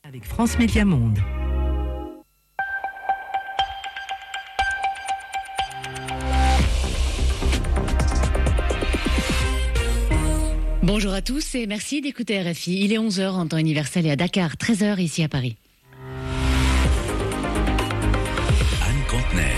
Avec France Média Monde. Bonjour à tous et merci d'écouter RFI. Il est 11h en temps universel et à Dakar, 13h ici à Paris. Anne Contener.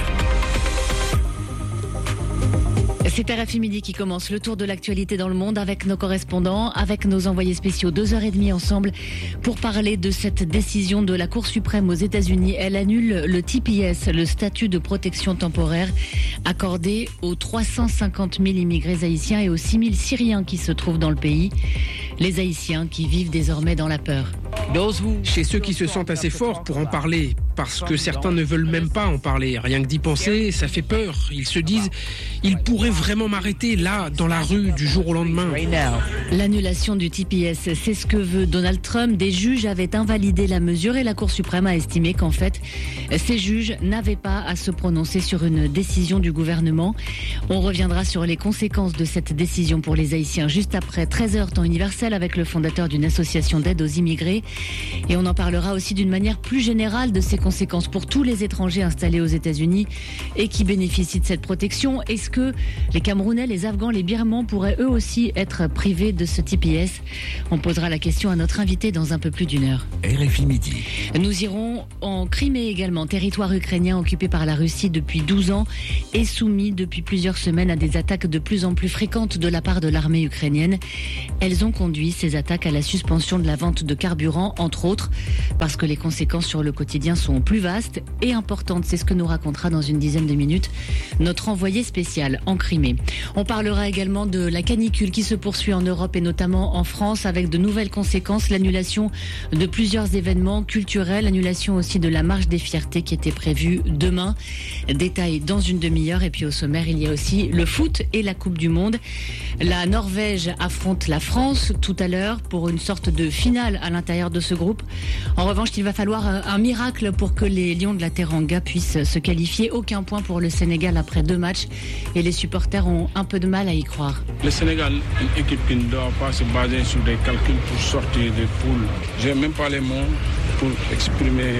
C'est RFI Midi qui commence le tour de l'actualité dans le monde avec nos correspondants, avec nos envoyés spéciaux, 2h30 ensemble pour parler de cette décision de la Cour suprême aux États-Unis. Elle annule le TPS, le statut de protection temporaire accordé aux 350 000 immigrés haïtiens et aux 6 000 Syriens qui se trouvent dans le pays. Les Haïtiens qui vivent désormais dans la peur. Chez ceux qui se sentent assez forts pour en parler, parce que certains ne veulent même pas en parler. Rien que d'y penser, ça fait peur. Ils se disent, ils pourraient vraiment m'arrêter là, dans la rue, du jour au lendemain. L'annulation du TPS, c'est ce que veut Donald Trump. Des juges avaient invalidé la mesure et la Cour suprême a estimé qu'en fait, ces juges n'avaient pas à se prononcer sur une décision du gouvernement. On reviendra sur les conséquences de cette décision pour les Haïtiens juste après 13h temps universel avec le fondateur d'une association d'aide aux immigrés. Et on en parlera aussi d'une manière plus générale de ces conséquences pour tous les étrangers installés aux États-Unis et qui bénéficient de cette protection. Est-ce que les Camerounais, les Afghans, les Birmans pourraient eux aussi être privés de ce TPS? On posera la question à notre invité dans un peu plus d'une heure. RFI Midi. Nous irons en Crimée également, territoire ukrainien occupé par la Russie depuis 12 ans et soumis depuis plusieurs semaines à des attaques de plus en plus fréquentes de la part de l'armée ukrainienne. Elles ont conduit ces attaques à la suspension de la vente de carburant, entre autres, parce que les conséquences sur le quotidien sont plus vastes et importantes. C'est ce que nous racontera dans une dizaine de minutes notre envoyé spécial en Crimée. On parlera également de la canicule qui se poursuit en Europe et notamment en France avec de nouvelles conséquences, l'annulation de plusieurs événements culturels, l'annulation aussi de la marche des fiertés qui était prévue demain. Détail dans une demi-heure et puis au sommaire il y a aussi le foot et la Coupe du Monde. La Norvège affronte la France tout à l'heure pour une sorte de finale à l'intérieur de ce groupe. En revanche, il va falloir un miracle pour que les Lions de la Teranga puissent se qualifier. Aucun point pour le Sénégal après 2 matchs et les supporters ont un peu de mal à y croire. Le Sénégal, une équipe qui ne doit pas se baser sur des calculs pour sortir des poules. J'ai même pas les mots pour exprimer,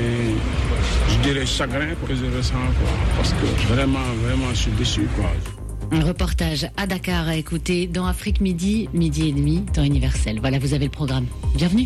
je dirais, chagrin que je ressens, quoi. Parce que vraiment, je suis déçu, quoi. Un reportage à Dakar à écouter dans Afrique Midi, midi et demi, temps universel. Voilà, vous avez le programme. Bienvenue.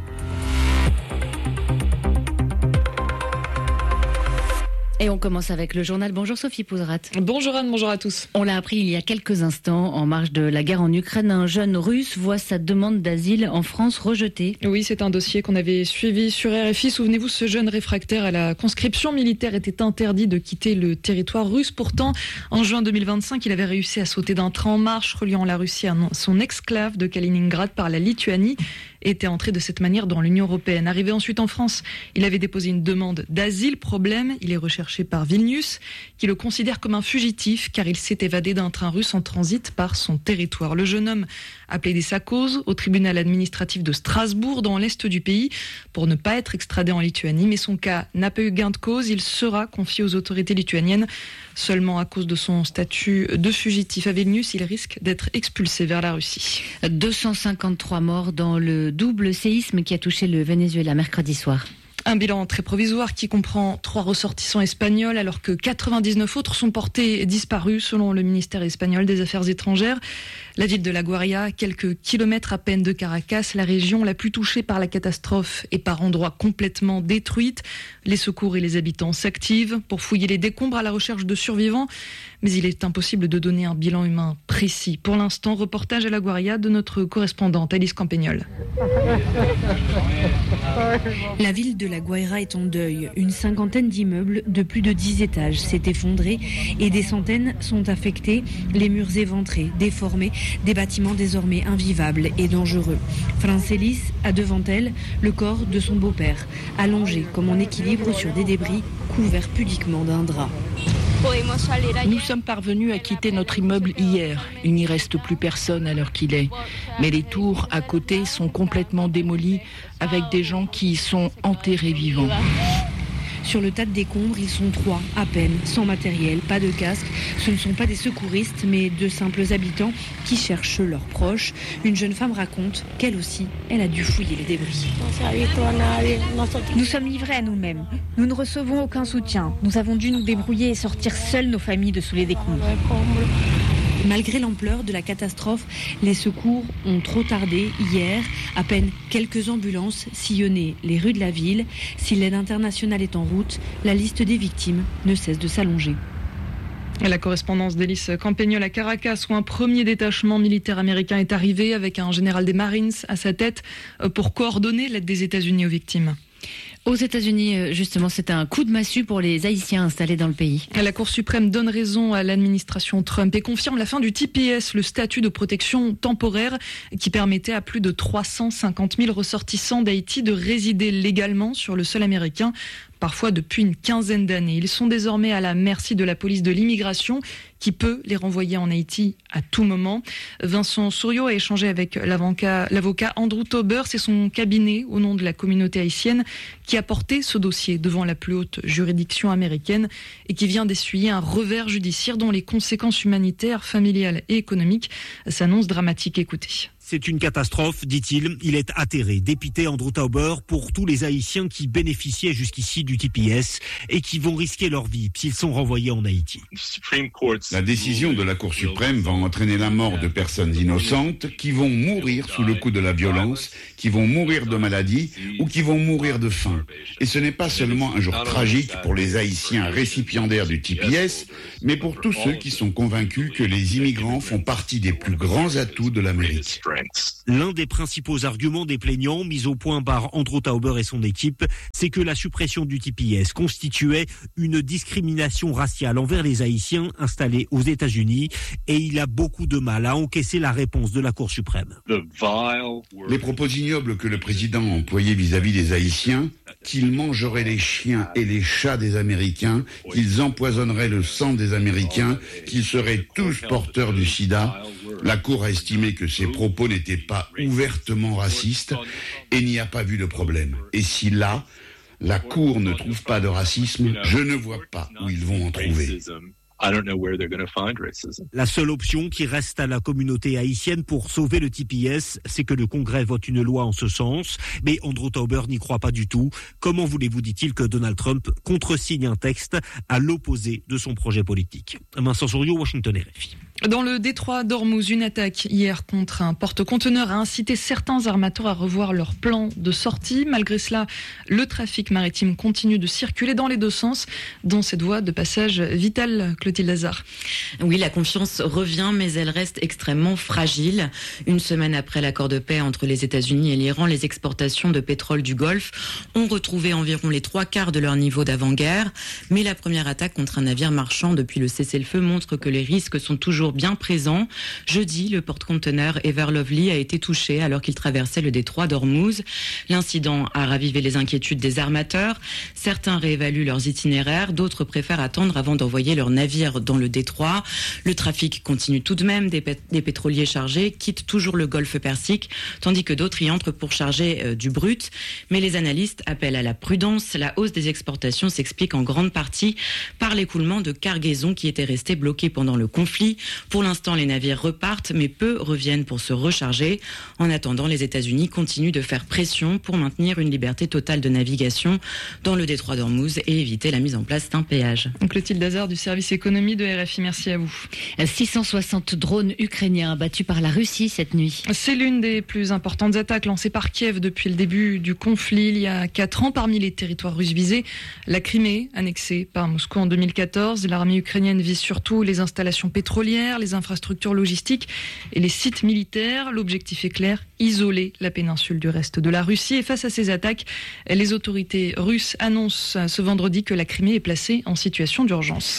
Et on commence avec le journal. Bonjour Sophie Pouzrat. Bonjour Anne, bonjour à tous. On l'a appris il y a quelques instants, en marge de la guerre en Ukraine, un jeune russe voit sa demande d'asile en France rejetée. Oui, c'est un dossier qu'on avait suivi sur RFI. Souvenez-vous, ce jeune réfractaire à la conscription militaire était interdit de quitter le territoire russe. Pourtant, en juin 2025, il avait réussi à sauter d'un train en marche reliant la Russie à son exclave de Kaliningrad par la Lituanie. Était entré de cette manière dans l'Union européenne. Arrivé ensuite en France, il avait déposé une demande d'asile. Problème, il est recherché par Vilnius, qui le considère comme un fugitif car il s'est évadé d'un train russe en transit par son territoire. Le jeune homme a plaidé sa cause au tribunal administratif de Strasbourg, dans l'est du pays, pour ne pas être extradé en Lituanie. Mais son cas n'a pas eu gain de cause. Il sera confié aux autorités lituaniennes. Seulement à cause de son statut de fugitif à Vilnius, il risque d'être expulsé vers la Russie. 253 morts dans le double séisme qui a touché le Venezuela mercredi soir. Un bilan très provisoire qui comprend 3 ressortissants espagnols alors que 99 autres sont portés disparus selon le ministère espagnol des Affaires étrangères. La ville de La Guaira, quelques kilomètres à peine de Caracas, la région la plus touchée par la catastrophe et par endroits complètement détruite. Les secours et les habitants s'activent pour fouiller les décombres à la recherche de survivants. Mais il est impossible de donner un bilan humain précis. Pour l'instant, reportage à La Guaira de notre correspondante Alice Campagnol. La ville de La Guaira est en deuil. Une cinquantaine d'immeubles de plus de 10 étages s'est effondré et des centaines sont affectés, les murs éventrés, déformés, des bâtiments désormais invivables et dangereux. Francelis a devant elle le corps de son beau-père, allongé comme en équilibre sur des débris couverts pudiquement d'un drap. Nous sommes parvenus à quitter notre immeuble hier. Il n'y reste plus personne à l'heure qu'il est. Mais les tours à côté sont complètement démolies avec des gens qui y sont enterrés vivants. Sur le tas de décombres, ils sont 3 à peine, sans matériel, pas de casque. Ce ne sont pas des secouristes, mais de simples habitants qui cherchent leurs proches. Une jeune femme raconte qu'elle aussi, elle a dû fouiller les débris. Nous sommes livrés à nous-mêmes. Nous ne recevons aucun soutien. Nous avons dû nous débrouiller et sortir seuls nos familles de sous les décombres. Malgré l'ampleur de la catastrophe, les secours ont trop tardé hier. À peine quelques ambulances sillonnaient les rues de la ville. Si l'aide internationale est en route, la liste des victimes ne cesse de s'allonger. La correspondance d'Élise Campagnol à Caracas, où un premier détachement militaire américain est arrivé avec un général des Marines à sa tête pour coordonner l'aide des États-Unis aux victimes. Aux États-Unis, justement, c'est un coup de massue pour les Haïtiens installés dans le pays. La Cour suprême donne raison à l'administration Trump et confirme la fin du TPS, le statut de protection temporaire qui permettait à plus de 350 000 ressortissants d'Haïti de résider légalement sur le sol américain, parfois depuis une quinzaine d'années. Ils sont désormais à la merci de la police de l'immigration qui peut les renvoyer en Haïti à tout moment. Vincent Souriau a échangé avec l'avocat Andrew Tauber. C'est son cabinet au nom de la communauté haïtienne qui a porté ce dossier devant la plus haute juridiction américaine et qui vient d'essuyer un revers judiciaire dont les conséquences humanitaires, familiales et économiques s'annoncent dramatiques. Écoutez. C'est une catastrophe, dit-il. Il est atterré, dépité Andrew Tauber pour tous les Haïtiens qui bénéficiaient jusqu'ici du TPS et qui vont risquer leur vie s'ils sont renvoyés en Haïti. La décision de la Cour suprême va entraîner la mort de personnes innocentes qui vont mourir sous le coup de la violence, qui vont mourir de maladie ou qui vont mourir de faim. Et ce n'est pas seulement un jour tragique pour les Haïtiens récipiendaires du TPS, mais pour tous ceux qui sont convaincus que les immigrants font partie des plus grands atouts de l'Amérique. L'un des principaux arguments des plaignants, mis au point par Andrew Tauber et son équipe, c'est que la suppression du TPS constituait une discrimination raciale envers les Haïtiens installés aux États-Unis et il a beaucoup de mal à encaisser la réponse de la Cour suprême. Les propos ignobles que le président a employés vis-à-vis des Haïtiens, qu'ils mangeraient les chiens et les chats des Américains, qu'ils empoisonneraient le sang des Américains, qu'ils seraient tous porteurs du sida. La Cour a estimé que ces propos n'étaient pas ouvertement racistes et n'y a pas vu de problème. Et si là, la Cour ne trouve pas de racisme, je ne vois pas où ils vont en trouver. La seule option qui reste à la communauté haïtienne pour sauver le TPS, c'est que le Congrès vote une loi en ce sens. Mais Andrew Tauber n'y croit pas du tout. Comment voulez-vous, dit-il, que Donald Trump contresigne un texte à l'opposé de son projet politique? Vincent Souriau, Washington, RFI. Dans le détroit d'Ormuz, une attaque hier contre un porte-conteneurs a incité certains armateurs à revoir leur plan de sortie. Malgré cela, le trafic maritime continue de circuler dans les deux sens, dans cette voie de passage vitale. Clotilde Lazare. Oui, la confiance revient, mais elle reste extrêmement fragile. Une semaine après l'accord de paix entre les États-Unis et l'Iran, les exportations de pétrole du Golfe ont retrouvé environ les 3/4 de leur niveau d'avant-guerre. Mais la première attaque contre un navire marchand depuis le cessez-le-feu montre que les risques sont toujours bien présents. Jeudi, le porte-conteneur Ever Lovely a été touché alors qu'il traversait le détroit d'Ormuz. L'incident a ravivé les inquiétudes des armateurs. Certains réévaluent leurs itinéraires, d'autres préfèrent attendre avant d'envoyer leur navire dans le détroit. Le trafic continue tout de même. Des pétroliers chargés quittent toujours le golfe Persique, tandis que d'autres y entrent pour charger du brut. Mais les analystes appellent à la prudence. La hausse des exportations s'explique en grande partie par l'écoulement de cargaisons qui étaient restées bloquées pendant le conflit. Pour l'instant, les navires repartent, mais peu reviennent pour se recharger. En attendant, les États-Unis continuent de faire pression pour maintenir une liberté totale de navigation dans le détroit d'Ormuz et éviter la mise en place d'un péage. Clotilde Lazare du service économie de RFI, merci à vous. 660 drones ukrainiens abattus par la Russie cette nuit. C'est l'une des plus importantes attaques lancées par Kiev depuis le début du conflit il y a 4 ans. Parmi les territoires russes visés, la Crimée, annexée par Moscou en 2014. L'armée ukrainienne vise surtout les installations pétrolières, les infrastructures logistiques et les sites militaires. L'objectif est clair, isoler la péninsule du reste de la Russie. Et face à ces attaques, les autorités russes annoncent ce vendredi que la Crimée est placée en situation d'urgence. L'Europe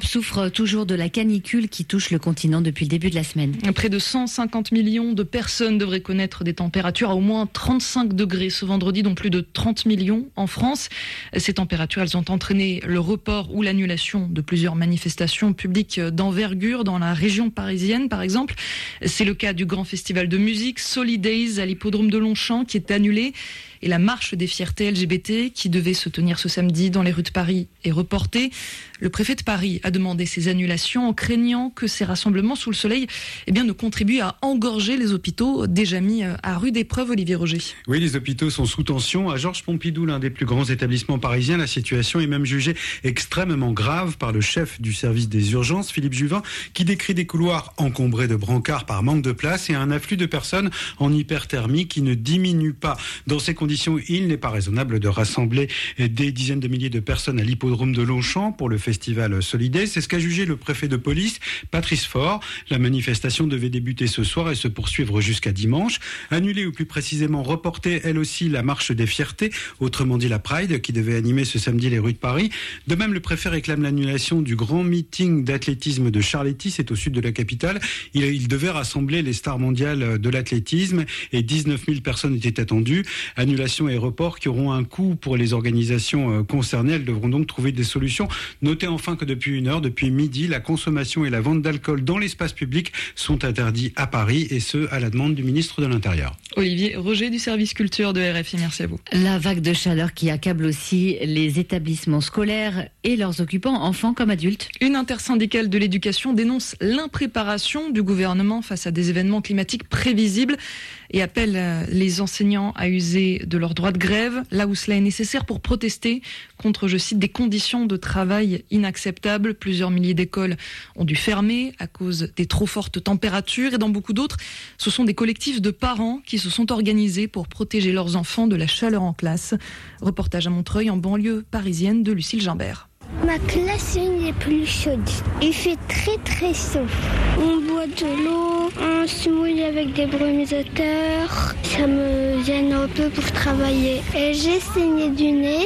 souffre toujours de la canicule qui touche le continent depuis le début de la semaine. Près de 150 millions de personnes devraient connaître des températures à au moins 35 degrés ce vendredi, dont plus de 30 millions en France. Ces températures, elles ont entraîné le report ou l'annulation de plusieurs manifestations publiques d'envergure dans la région parisienne, par exemple. C'est le cas du grand festival de musique Solidays à l'hippodrome de Longchamp qui est annulé. Et la marche des fiertés LGBT qui devait se tenir ce samedi dans les rues de Paris est reportée. Le préfet de Paris a demandé ces annulations en craignant que ces rassemblements sous le soleil ne contribuent à engorger les hôpitaux déjà mis à rude épreuve. Olivier Roger. Oui, les hôpitaux sont sous tension. À Georges Pompidou, l'un des plus grands établissements parisiens, la situation est même jugée extrêmement grave par le chef du service des urgences, Philippe Juvin, qui décrit des couloirs encombrés de brancards par manque de place et un afflux de personnes en hyperthermie qui ne diminue pas. Dans ces conditions, il n'est pas raisonnable de rassembler des dizaines de milliers de personnes à l'hippodrome de Longchamp pour le festival Solidays. C'est ce qu'a jugé le préfet de police, Patrice Faure. La manifestation devait débuter ce soir et se poursuivre jusqu'à dimanche. Annulée ou plus précisément reportée, elle aussi, la marche des fiertés, autrement dit la Pride, qui devait animer ce samedi les rues de Paris. De même, le préfet réclame l'annulation du grand meeting d'athlétisme de Charletti, c'est au sud de la capitale. Il devait rassembler les stars mondiales de l'athlétisme et 19 000 personnes étaient attendues. Annulation et report qui auront un coût pour les organisations concernées. Elles devront donc trouver des solutions. Notez enfin que depuis 1 heure, depuis midi, la consommation et la vente d'alcool dans l'espace public sont interdits à Paris et ce, à la demande du ministre de l'Intérieur. Olivier Roger du service culture de RFI, merci à vous. La vague de chaleur qui accable aussi les établissements scolaires et leurs occupants, enfants comme adultes. Une intersyndicale de l'éducation dénonce l'impréparation du gouvernement face à des événements climatiques prévisibles et appelle les enseignants à user de leur droit de grève, là où cela est nécessaire pour protester contre, je cite, des conditions de travail inacceptables. Plusieurs milliers d'écoles ont dû fermer à cause des trop fortes températures et dans beaucoup d'autres, ce sont des collectifs de parents qui se sont organisés pour protéger leurs enfants de la chaleur en classe. Reportage à Montreuil, en banlieue parisienne, de Lucille Gimbert. Ma classe est une des plus chaudes. Il fait très très chaud. On boit de l'eau, on se mouille avec des brumisateurs. Ça me gêne un peu pour travailler. Et j'ai saigné du nez